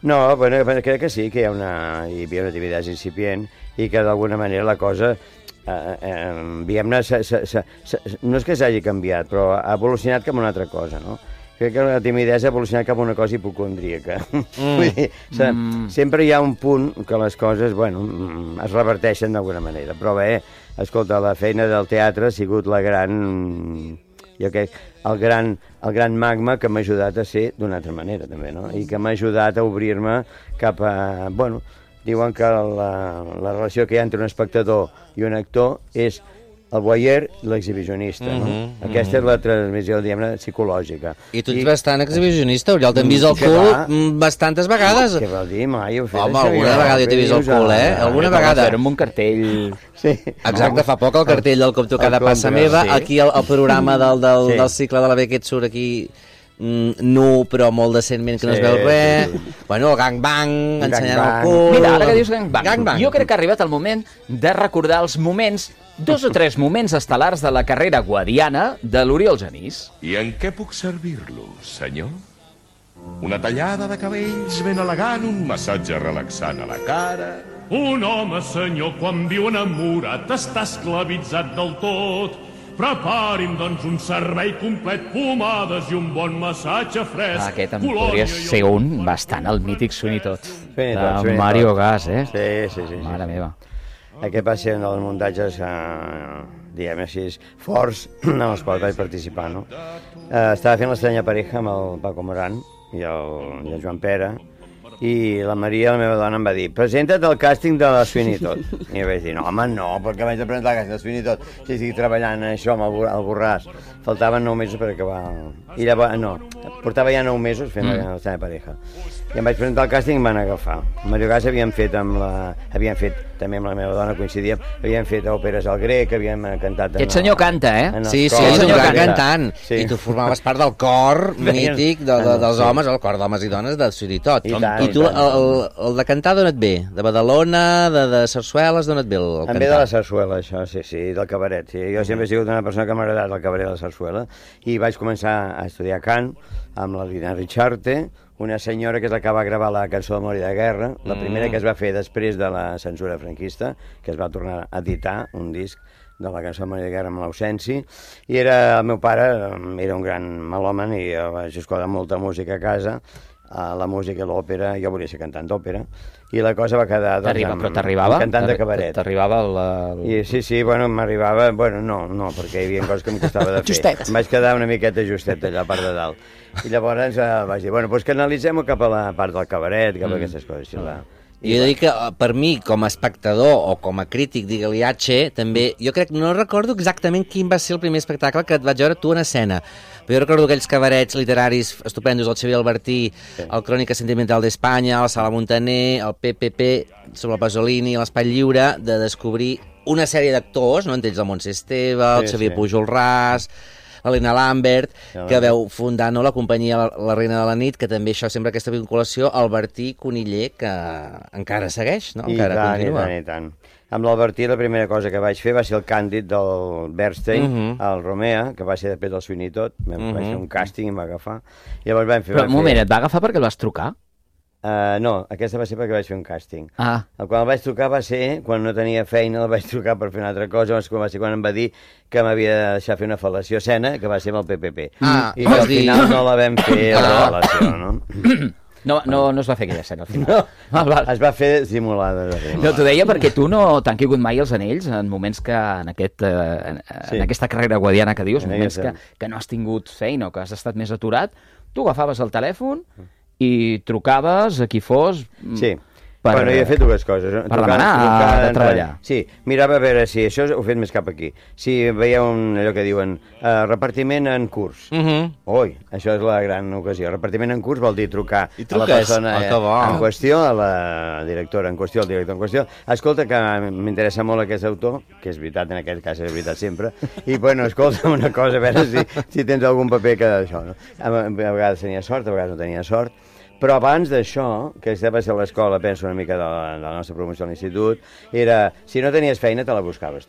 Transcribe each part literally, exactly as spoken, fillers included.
No, bueno, crec que sí, que hi ha una, hi havia una timidesa incipient i que d'alguna manera la cosa, eh, eh, diguem-ne, no és que s'hagi canviat, però ha evolucionat cap a una altra cosa, no? Crec que la timidesa ha evolucionat cap a una cosa hipocondríaca. Mm. Vull dir, mm. sempre hi ha un punt que les coses, bueno, es reverteixen d'alguna manera. Però bé, escolta, la feina del teatre ha sigut la gran... Jo crec, el gran, el gran magma que m'ha ajudat a ser d'una altra manera, també, no? I que m'ha ajudat a obrir-me cap a... Bueno, diuen que la, la relació que hi ha entre un espectador i un actor és el voyeur i l'exhibicionista, no? Mm-hmm, Aquesta mm-hmm. és la transmissió, diguem-ne, psicològica. I tu ets I... bastant exhibicionista, Oriol, t'hem vist el cul bastantes vegades. Què vol dir? Mai ho he fet. Home, alguna jo, vegada jo t'he vist el cul, eh? Alguna vegada. Amb un cartell... Sí. Exacte, fa poc el cartell del Com tu cada passa meva, aquí el, el programa del, del, sí. del cicle de la B que et surt aquí... nu, però molt decentment que no sí, es veu res. Sí. Bueno, el gangbang, ensenyant gang el cul... Mira, ara que dius gangbang, gang bang. Jo crec que ha arribat el moment de recordar els moments, dos o tres moments estel·lars de la carrera guadiana de l'Oriol Genís. I en què puc servir-lo, senyor? Una tallada de cabells ben elegant, un massatge relaxant a la cara... Un home, senyor, quan viu enamorat està esclavitzat del tot. Prepari'm, doncs, un servei complet, pomades i un bon massatge fresc. Ah, aquest en podria ser un bastant, el mític Sweeney Todd, de tot, Mario tot. Gas, eh? Sí, sí, sí. Mare sí. meva. Aquest va ser un dels muntatges, eh, diguem així, forts en els quals vaig participar, no? Eh, estava fent l'estranya pareja amb el Paco Moran i el, i el Joan Pere, i la Maria, la meva dona, em va dir presenta't al càsting de la Sweeney Todd. I jo vaig dir, no, home, no, perquè vaig a presentar el càsting de la Sweeney Todd si estic treballant en això, amb el, el Borràs. Faltaven nou mesos per acabar. I llavors, no, portava ja nou mesos fent mm. la pareja. I em vaig presentar al càsting i em van agafar. Mario Gas havíem fet amb la... havíem fet, també amb la meva dona coincidíem, havíem fet òperes al grec, havíem cantat... Aquest senyor canta, eh? Sí, sí, el senyor canta cantant. Sí. I tu formaves part del cor mític de, de, dels homes, el cor d'homes i dones de Sweeney Todd. I, I tu, el, el, el de cantar d'on et ve? De Badalona, de, de sarsueles, d'on et ve el, el cantar? Em ve de la sarsuela, això, sí, sí, del cabaret. Sí. Jo sempre he sigut una persona que m'ha agradat el cabaret de la sarsuela i vaig començar a estudiar cant amb la Lina Richarte, una senyora que és la que va gravar la cançó de Mori de Guerra, la primera que es va fer després de la censura franquista, que es va tornar a editar un disc de la cançó de Mori de Guerra amb l'Ausenci, i era, el meu pare era un gran melòman i jo vaig escoltar molta música a casa, la música i l'òpera, jo volia ser cantant d'òpera, i la cosa va quedar doncs, amb, amb cantant de cabaret. T'arribava el... I, sí, sí, bueno, m'arribava... Bueno, no, no, perquè hi havia coses que em costava de fer. Justet. Em vaig quedar una miqueta justet allà a part de dalt. I llavors eh, vaig dir, bueno, doncs canalitzem-ho cap a la part del cabaret, cap a mm. aquestes coses. Sí, va. I jo he de dir que per mi, com a espectador o com a crític, digue-li H, també, jo crec, no recordo exactament quin va ser el primer espectacle que et vaig veure tu en escena, però jo recordo aquells cabarets literaris estupendos, el Xavier Albertí, sí. el Crònica Sentimental d'Espanya, el Sala Montaner, el P P P, sobre el Pasolini, l'Espai Lliure, de descobrir una sèrie d'actors, no? Entre ells el Montse Esteve, el sí, Xavier sí. Pujol Ras, l'Helena Lambert, que veu fundar no, la companyia la, la Reina de la Nit, que també això sembla aquesta vinculació, Albertí Coniller, que encara segueix, no? I encara tant, continua. i tant, i tant. Amb l'Albertí la primera cosa que vaig fer va ser el càndid del Bernstein, uh -huh. al Romea, que va ser després del Sweeney Todd, uh -huh. vaig fer un càsting i em va agafar. I llavors vam fer... Però un moment, et va agafar perquè el vas trucar? Uh, no, aquesta va ser perquè vaig fer un càsting. Ah. Quan el vaig trucar va ser, quan no tenia feina, el vaig trucar per fer una altra cosa, va ser quan em va dir que m'havia de deixar fer una fal·lació escena, que va ser amb el P P P. Ah, I al final no la vam fer, la fal·lació, no? No, no, no es va fer aquella escena al final. No, ah, val. Es va fer simulada. No, t'ho deia perquè tu no t'han caigut mai els anells en moments que, en, aquest, eh, en, sí. en aquesta carrera guadiana que dius, en moments que, que no has tingut feina o que has estat més aturat, tu agafaves el telèfon i trucaves a qui fos... Sí. Per, bueno, jo he fet dues coses. Per trucar, demanar trucar, de treballar. Sí, mirava a veure si això ho he fet més cap aquí. Si veia un, allò que diuen uh, repartiment en curs. Uh -huh. Ui, això és la gran ocasió. Repartiment en curs vol dir trucar a la persona oh, en qüestió, a la directora en qüestió, al director en qüestió. Escolta, que m'interessa molt aquest autor, que és veritat, en aquest cas és veritat sempre, i bueno, escolta una cosa, a veure si, si tens algun paper que d'això. No? A, a vegades tenia sort, a vegades no tenia sort. Però abans d'això, que aquesta va ser l'escola, penso una mica de la, de la nostra promoció a l'institut, era, si no tenies feina, te la buscaves tu.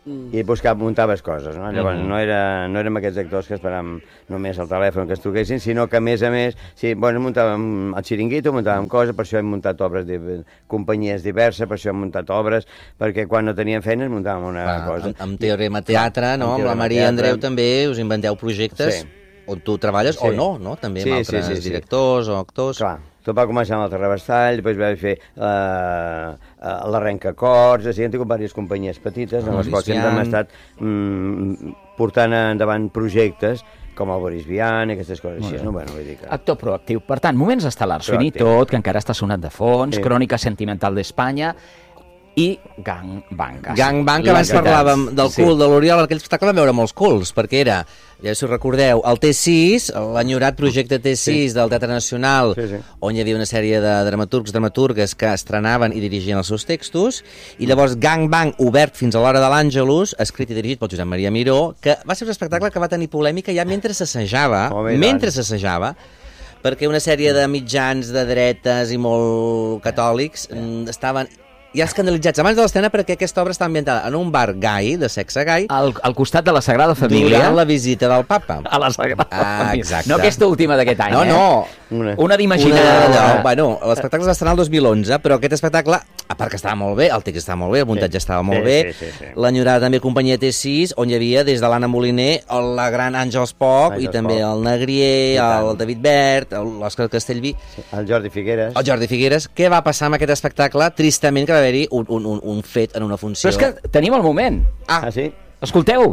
i buscava, muntaves coses, no? Llavors, mm. no, era, no érem aquests actors que esperàvem només el telèfon que es truquessin, sinó que, a més a més, sí, bueno, muntàvem el xiringuito, muntàvem coses, per això hem muntat obres de companyies diverses, per això hem muntat obres, perquè quan no teníem feines muntàvem una Clar, cosa. Amb, amb Teorema Teatre, no? Amb, amb la Maria Andreu també us inventeu projectes sí. on tu treballes, sí. o no, no? També amb sí, altres sí, sí, sí. directors o actors. Clar. Tot va començar amb el Terrabastall, després va fer uh, l'Arrencacords, o sigui, hem tingut diverses companyies petites, en les quals sempre hem estat mm, portant endavant projectes com el Boris Vian i aquestes coses així, no? Bueno, vull dir que... Actor proactiu. Per tant, moments estel·lars, Fin i tot, que encara està sonat de fons, sí. Crònica sentimental d'Espanya, i Gang Bang. Gang Bang, que abans parlàvem del cul sí. de l'Oriol, aquell espectacle vam veure molts culs, perquè era, ja si us recordeu, el T sis, l'enyorat projecte T sis sí. del Teatre Nacional, sí, sí. on hi havia una sèrie de dramaturgs, dramaturgues que estrenaven i dirigien els seus textos, i llavors Gang Bang, obert fins a l'hora de l'Àngelus, escrit i dirigit pel Josep Maria Miró, que va ser un espectacle que va tenir polèmica ja mentre s'assajava, oh, mentre s'assajava, perquè una sèrie de mitjans de dretes i molt catòlics estaven... ja escandalitzats abans de l'estrena perquè aquesta obra està ambientada en un bar gai, de sexe gai, al, al costat de la Sagrada Família, durant la visita del papa. A la Sagrada ah, Família. Exacte. No aquesta última d'aquest any, no, eh? No, Una, una d'imaginar... No, bueno, l'espectacle es va estrenar el dos mil onze, però aquest espectacle, a part que estava molt bé, el text estava molt bé, el muntatge sí. estava molt sí, bé, sí, sí, sí. l'enyorada també companyia T sis, on hi havia des de l'Anna Moliner, la gran Àngels Poc, Àngels i també Poc. El Negrier, el David Bert, l'Òscar Castellví... Sí. El Jordi Figueres. El Jordi Figueres. Què va passar amb aquest espectacle? Tristament que va haver-hi un, un, un, un fet en una funció. Però és que tenim el moment. Ah, ah sí? Escolteu.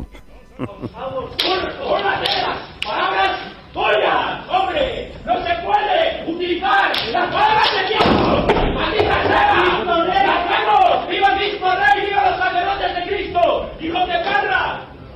¡Palabras tuyas, hombre! ¡No se puede utilizar las palabras de Dios! ¡Maldita sea! ¡Las manos! ¡Viva Cristo Rey! ¡Viva los sacerdotes de Cristo! ¡Hijos de perra!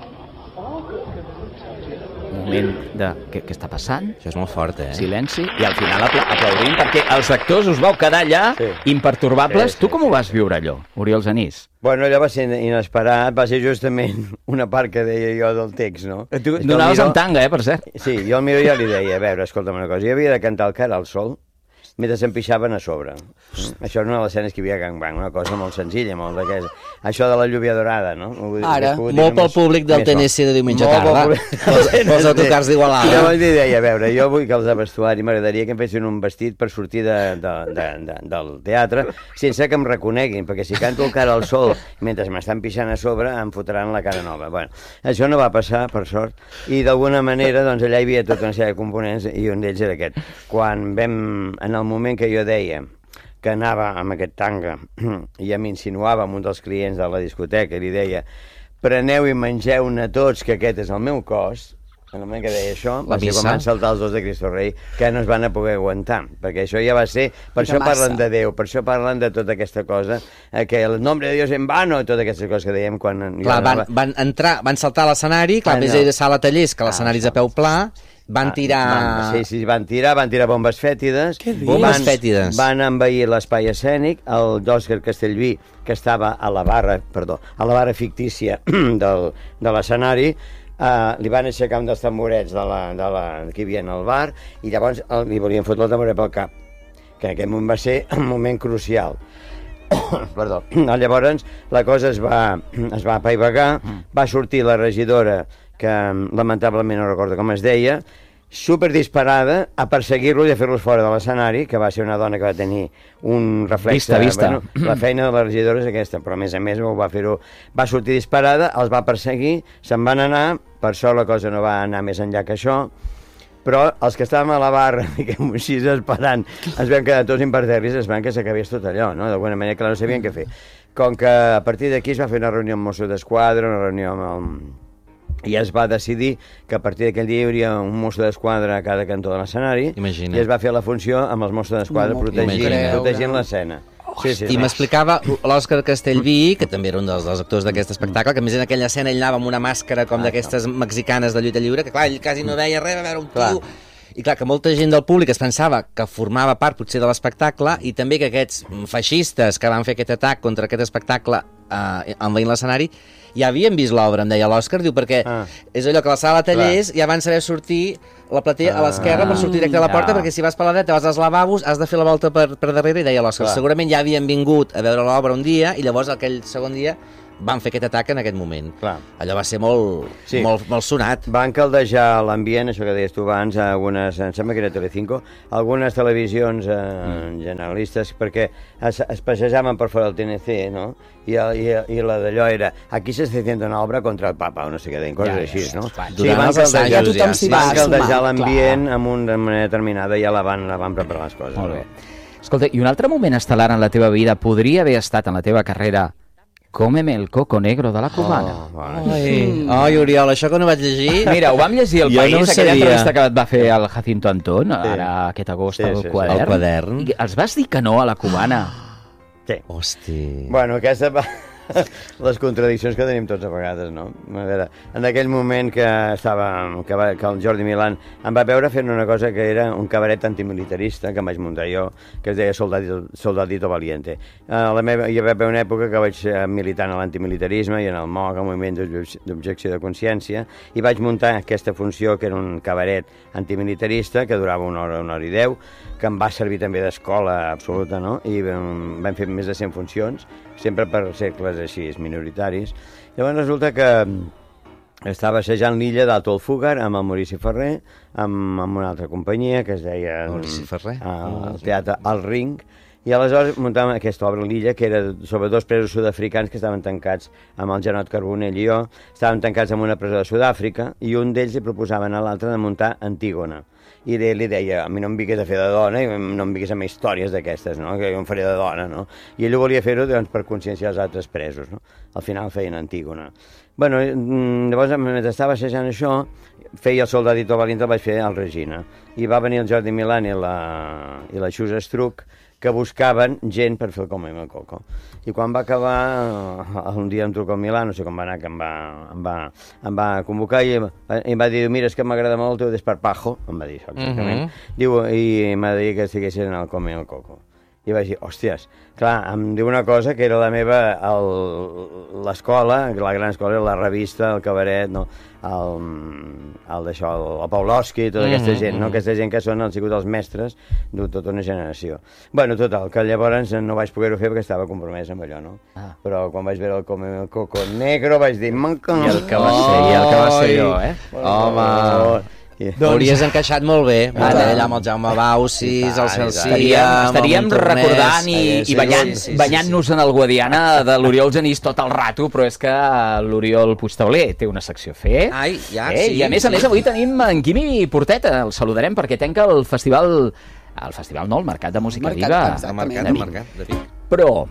Un moment de... Què, què està passant? Això és molt fort, eh? Silenci. I al final apla aplaudim perquè els actors us vau quedar allà sí. impertorbables. Sí, sí, tu com sí. ho vas viure, allò, Oriol Genís? Bueno, allò va ser inesperat, va ser justament una part que deia jo del text, no? Tu donaves en tanga, eh, per cert. Sí, jo al Miró ja li deia, a veure, escolta'm una cosa, jo havia de cantar el Cara al Sol mentre se'n pixaven a sobre. Això era una de les escenes que hi havia Gang Bang, una cosa molt senzilla, molt d'aquesta. Això de la lluvia dorada, no? Ara, molt pel públic del Tennessee de diumenge tarda. Pels autocars d'Igualada. Llavors li deia, a veure, jo vull que els de vestuari m'agradaria que em fessin un vestit per sortir de, de, de, de, del teatre sense que em reconeguin, perquè si canto el Cara al Sol mentre m'estan pixant a sobre em fotran la cara nova. Bueno, això no va passar, per sort, i d'alguna manera doncs allà hi havia tota una sèrie de components i un d'ells era aquest. Quan vam, en el moment que jo deia que anava amb aquest tanga i ja m'insinuava amb un dels clients de la discoteca i li deia preneu i mengeu-ne tots que aquest és el meu cos, en el moment que deia això va ser quan van saltar els dos de Cristo Rei que no es van a poder aguantar, perquè això ja va ser per això parlen de Déu, per això parlen de tota aquesta cosa, eh, que el nombre de Dios en vano i totes aquestes coses que dèiem quan clar, van, van entrar, van saltar a l'escenari, clar, ah, més no. de sala tallers que l'escenari és a peu pla. Van tirar... Van, sí, sí, van tirar, van tirar bombes fètides. Bombes fètides. Van envair l'espai escènic, el d'Òscar Castellví, que estava a la barra, perdó, a la barra fictícia del, de l'escenari, Uh, li van aixecar un dels tamborets de la, de la, que hi havia en el bar i llavors el, li volien fotre el tamboret pel cap, que en aquest moment va ser un moment crucial. Perdó. Llavors la cosa es va, es va apaivagar, va sortir la regidora, que lamentablement no recordo com es deia, super disparada a perseguir-lo i a fer-los fora de l'escenari, que va ser una dona que va tenir un reflex... Vista, vista. Bueno, la feina de la regidora és aquesta, però a més a més ho va fer-ho... Va sortir disparada, els va perseguir, se'n van anar, per això la cosa no va anar més enllà que això, però els que estàvem a la barra, diguem així, esperant, es vam quedar tots imperterris, es van que s'acabés tot allò, no? D'alguna manera, que no sabien què fer. Com que a partir d'aquí es va fer una reunió amb Mossos d'Esquadra, una reunió amb el... i es va decidir que a partir d'aquell dia hi hauria un mosso d'esquadra a cada cantó de l'escenari i es va fer la funció amb els Mossos d'Esquadra no, protegint, protegint l'escena. Sí, sí, I m'explicava l'Òscar Castellví, que també era un dels, dels actors d'aquest espectacle, que a més en aquella escena ell anava amb una màscara com ah, d'aquestes no. mexicanes de lluita lliure, que clar, ell quasi no veia res, va veure un tio... I clar, que molta gent del públic es pensava que formava part potser de l'espectacle i també que aquests feixistes que van fer aquest atac contra aquest espectacle eh, envaint l'escenari ja havien vist l'obra, em deia l'Òscar, diu, perquè ah. és allò que a la sala de tallers ja van saber sortir la platea ah. a l'esquerra per sortir directe a la porta, ja. perquè si vas per la dreta vas als lavabos, has de fer la volta per, per darrere, i deia l'Òscar, segurament ja havien vingut a veure l'obra un dia i llavors aquell segon dia van fer aquest atac en aquest moment. Clar. Allò va ser molt, Sí. molt, molt sonat. Van caldejar l'ambient, això que deies tu abans, a algunes, em sembla que era Telecinco, algunes televisions eh, mm. generalistes, perquè es, es passejaven per fora del T N C, no? I, i, i la d'allò era, aquí s'està fent una obra contra el papa, o no sé què, deien coses Ja, així, ja, no? clar, Sí, durant van els caldejar, assajos, Ja tothom ja, s'hi sí. va van caldejar sumar, l'ambient amb una manera determinada i ja la van, la van preparar les coses. Molt no? bé. Escolta, i un altre moment estel·lar en la teva vida podria haver estat en la teva carrera Cómeme el coco negro de la cubana. Oh, bueno. Ai, ai, Oriol, això que no vaig llegir... Mira, ho vam llegir al Jo País, no ho aquella sabia. entrevista que et va fer el Jacinto Antón, ara aquest agost Sí, al sí, sí. quadern. Al quadern. I els vas dir que no a la cubana. Sí. Hosti... Bueno, aquesta... va- les contradiccions que tenim tots a vegades, no? A veure, en aquell moment que estava, que, va, que el Jordi Milán em va veure fent una cosa que era un cabaret antimilitarista que em vaig muntar jo, que es deia Soldadito, Soldadito Valiente. A la meva, hi va haver una època que vaig ser militant a l'antimilitarisme i en el M O C, el Moviment d'Objecció de Consciència, i vaig muntar aquesta funció que era un cabaret antimilitarista que durava una hora, una hora i deu, que em va servir també d'escola absoluta, no? I vam, vam fer més de cent funcions, sempre per cercles així minoritaris. Llavors resulta que estava assajant l'illa d'Alto el Fúgar amb el Maurici Ferrer, amb, amb una altra companyia que es deia... Maurici Ferrer. El teatre El Ring, i aleshores muntàvem aquesta obra a l'illa, que era sobre dos presos sud-africans que estaven tancats amb el Janot Carbonell i jo, estaven tancats en una presó de Sud-àfrica, i un d'ells li proposaven a l'altre de muntar Antígona. I ell li deia, a mi no em vinguis a fer de dona, i no em vinguis amb històries d'aquestes, no? Que jo em faré de dona, no? I ell ho volia fer-ho doncs, per conscienciar els altres presos, no? Al final feien Antígona. Bueno, llavors, mentre estava assajant això, feia el Soldadito Valiente, el vaig fer al Regina. I va venir el Jordi Milán i la, i la Xus Estruc, que buscaven gent per fer el Cómeme el coco. I quan va acabar, un dia em truca el Milà, no sé com va anar, que em va, em va, em va convocar i, i em va dir, mira, és que m'agrada molt el teu desparpajo, em va dir això exactament, uh -huh. Diu, i m'ha dit que estiguessin en el Cómeme el coco. I vaig dir, hòsties, clar, em diu una cosa que era la meva, l'escola, la gran escola, la revista, el cabaret, no? el, el d'això, el, el Pavlovsky, tota aquesta gent, no? Aquesta gent que són, han sigut els mestres de tota una generació. Bueno, total, que llavors no vaig poder-ho fer perquè estava compromès amb allò, no? Ah. Però quan vaig veure el Cómeme el coco negro vaig dir, manca... I el que va ser, i el que va ser jo, eh? Home... Yeah. Doncs... Hauries encaixat molt bé, ah, allà amb el Jaume Bausis, el Celsia... Estaríem, estaríem recordant i, sí, i ballant, sí, sí, sí, ballant-nos sí, sí. en el Guadiana de l'Oriol Genís tot el rato, però és que l'Oriol Puigtauler té una secció a fer. Ai, ja, eh? sí. I a més a més avui tenim en Quimi Porteta, el saludarem perquè tanca el festival... El festival no, el Mercat de Música Mercat, Viva. El mercat, el mercat, de Vic. Però,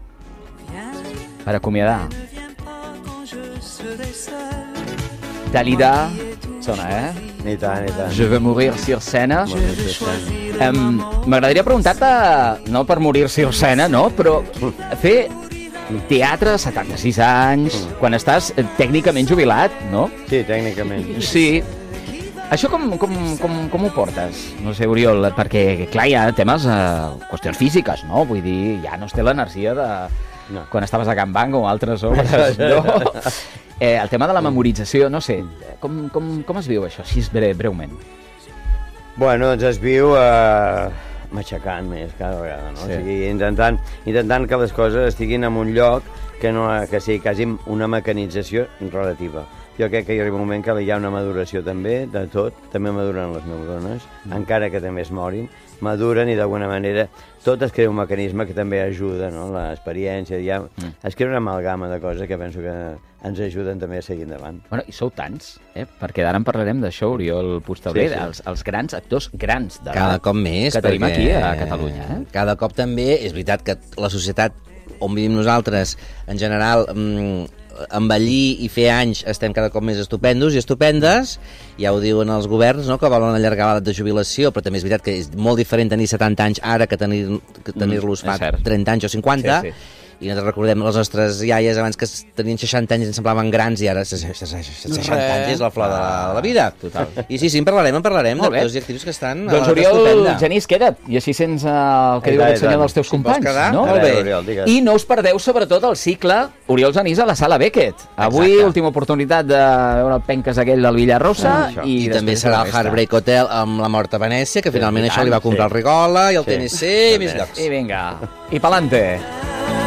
per acomiadar, Dalida sona, eh? Ni tant, ni tant. Je veux mourir sur scène. Um, M'agradaria preguntar-te, no per morir sur scène, no? Però fer teatre, setanta-sis anys, quan estàs tècnicament jubilat, no? Sí, tècnicament. Sí. Això com, com, com, com ho portes? No sé, Oriol, perquè, clar, hi ha temes, eh, qüestions físiques, no? Vull dir, ja no es té l'energia de... No. Quan estaves a Can Bang o altres obres, no? Eh, el tema de la memorització, no sé, com, com, com es viu això, així breu, breument? Bueno, doncs es viu eh, matxacant més cada vegada, no? Sí. O sigui, intentant, intentant que les coses estiguin en un lloc que, no, que sigui quasi una mecanització relativa. Jo crec que hi arriba un moment que hi ha una maduració també, de tot, també maduren les neurones, mm. encara que també es morin, maduren i d'alguna manera tot es crea un mecanisme que també ajuda, no? L'experiència, ja, mm. es crea una amalgama de coses que penso que ens ajuden també a seguir endavant. Bueno, i sou tants, eh? Perquè d'ara en parlarem d'això, Oriol Puigtauler, sí, sí. Els, els grans actors grans de cada cop més, que tenim perquè aquí a Catalunya. Eh? Cada cop també, és veritat que la societat on vivim nosaltres, en general, mmm, envellir i fer anys estem cada cop més estupendos i estupendes, ja ho diuen els governs, no?, que volen allargar l'edat de jubilació, però també és veritat que és molt diferent tenir setanta anys ara que tenir, que tenir-los fa trenta anys o cinquanta, sí, sí. I nosaltres recordem les nostres iaies abans que tenien seixanta anys i ens semblaven grans i ara seixanta anys és la flor de la, la vida. Total. I sí, sí, en parlarem, en parlarem d'actors i actius que estan doncs, a l'edat Oriol Genís, queda't, i així sents uh, el que diu aquest senyor dels teus companys. No? Molt bé. Oriol, I no us perdeu sobretot el cicle Oriol Genís a la Sala Beckett. Avui, Exacte. Última oportunitat de veure el penques aquell del Villarrosa. Ah, I, I també serà el Heartbreak Hotel amb la mort a Venècia, que finalment sí, això li va comprar el Rigola i el T N C i més llocs. I vinga, i pa'lante.